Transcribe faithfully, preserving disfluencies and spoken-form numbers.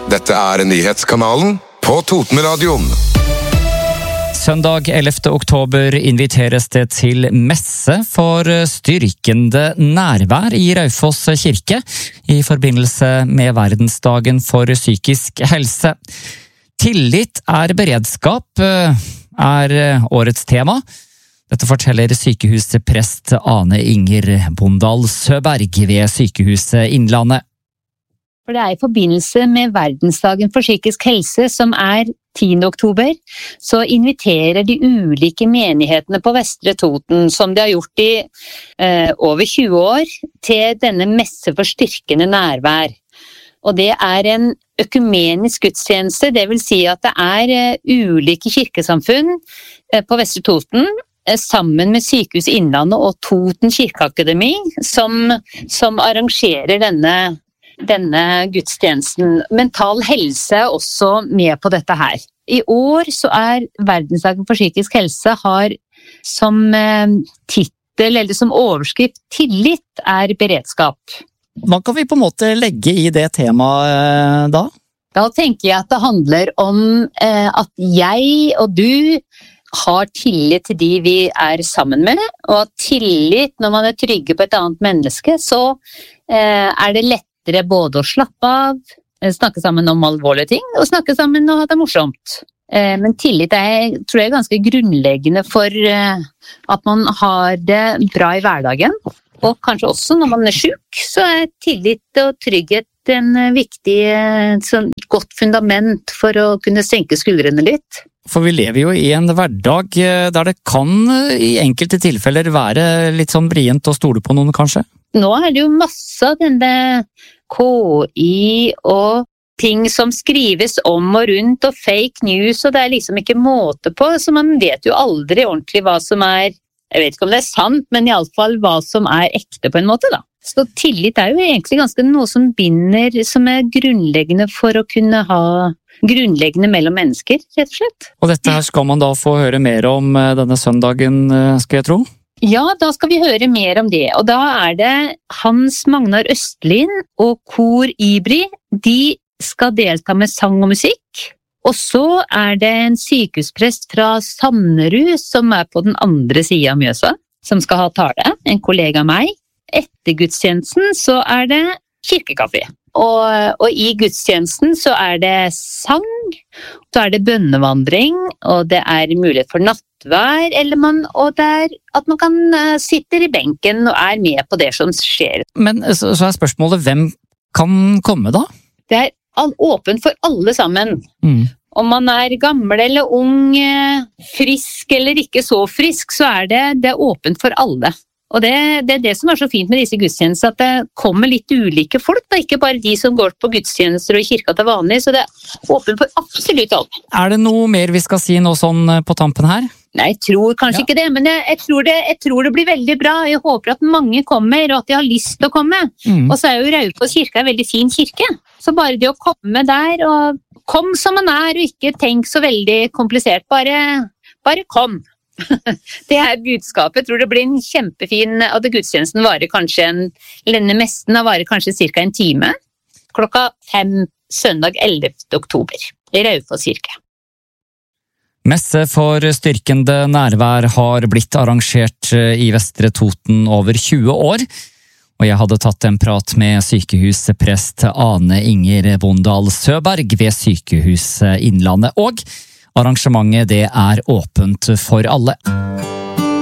Dette er nyhetskanalen på Totenradioen. Søndag ellevte oktober inviteres det til messe for styrkende nærvær i Raufoss kirke i forbindelse med verdensdagen for psykisk helse. Tillit er beredskap er årets tema. Dette forteller sykehusprest Ane Inger Bondal Søberg ved Sykehuset Innlandet. For det er i forbindelse med verdensdagen for psykisk helse, som er tiende oktober, så inviterer de ulike menighetene på Vestre Toten, som de har gjort i eh, over tjue år, til denne messe for styrkende nærvær. Og det er en økumenisk gudstjeneste, det vil si at det er eh, ulike kirkesamfunn eh, på Vestre Toten, eh, sammen med Sykehuset Innlandet og Toten Kirkeakademi, som, som arrangerer denne denne gudstjenesten. Mental helse er også med på dette her. I år så er verdensdagen for psykisk helse har som eh, titel eller som overskrift tillit er beredskap. Hva kan vi på en måte legge i det temaet da? Da tenker jeg at det handler om eh, at jeg og du har tillit til de vi er sammen med, og at tillit når man er trygge på et annet menneske, så eh, er det lett både å slappe av, snakke sammen om alvorlige ting, og snakke sammen og ha det morsomt. Men tillit er, tror jeg, ganske grunnleggende for at man har det bra i hverdagen. Og kanskje også når man er syk, så er tillit og trygghet en viktig, sånn godt fundament for å kunne senke skuldrene litt. For vi lever jo i en hverdag der det kan i enkelte tilfeller være litt sånn vrient å stole på noen, kanskje? Nå er det jo masse av denne K I og ting som skrives om og rundt og fake news, og det er liksom ikke måte på, så man vet jo aldri ordentlig hva som er, jeg vet ikke om det er sant, men i alle fall hva som er ekte på en måte da. Så tillit er jo egentlig ganske noe som binder, som er grunnleggende for å kunne ha grunnleggende mellom mennesker, rett og slett. Og dette her skal man da få høre mer om denne søndagen, skal jeg tro? Ja, da skal vi høre mer om det, og da er det Hans Magnar Østlin og Kor Ibri, de skal delta med sang og musikk, og så er det en sykehusprest fra Sannerud som er på den andre siden av Mjøsa, som skal ha tale, en kollega av meg. Etter gudstjenesten så er det kirkekaffe, og, og i gudstjenesten så er det sang, så er det bønnevandring, og det er mulighet for natt, Vær, eller man, og det er at man kan uh, sitte i benken og er med på det som skjer. Men så, så er spørsmålet, hvem kan komme da? Det er all, åpent for alle sammen. Mm. Om man er gammel eller ung, frisk eller ikke så frisk, så er det, det er åpent for alle. Og det, det er det som er så fint med disse gudstjenester, at det kommer litt ulike folk, da, ikke bare de som går på gudstjenester og i kirka til vanlig, så det er åpent for absolutt alle. Er det noe mer vi skal si nå sånn på tampen her? Nei, jeg tror kanskje ja. ikke det, men jeg, jeg, tror det, jeg tror det blir veldig bra. Jeg håper at mange kommer, og at de har lyst til å komme. Mm. Og så er jo Raufoss kirke en veldig fin kirke. Så bare det å komme der, og kom som man er, og ikke tenk så veldig komplisert. Bare, bare kom. Det er budskapet. Jeg tror det blir en kjempefin, og det gudstjenesten varer kanskje en, denne mesten varer kanskje cirka en time. Klokka fem, søndag ellevte oktober, i Raufoss kirke. Messe for styrkende nærvær har blitt arrangert i Vestre Toten over tjue år, og jeg hadde tatt en prat med sykehusprest Ane Inger Bondal Søberg ved Sykehuset Innlandet, og arrangementet det er åpent for alle.